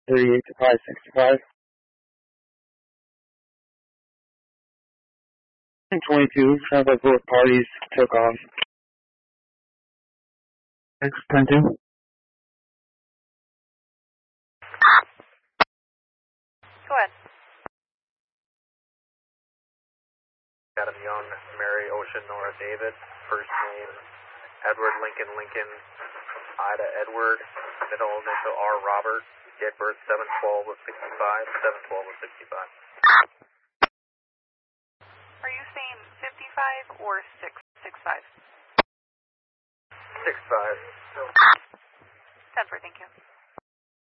38 to 565. 22, sounds like both parties took off. 10-2. Go ahead. Adam Young, Mary Ocean Nora David, first name Edward Lincoln Lincoln, Ida Edward, middle initial R Robert, date birth 7/12 of 65, 7/12 of 65. Are you saying 55 or 665? 65. 10-4, thank you.